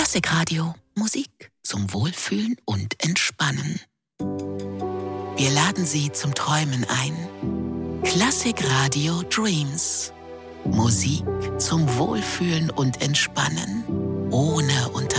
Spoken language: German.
Klassikradio, Musik zum Wohlfühlen und Entspannen. Wir laden Sie zum Träumen ein. Klassikradio Dreams. Musik zum Wohlfühlen und Entspannen. Ohne Unterbrechung.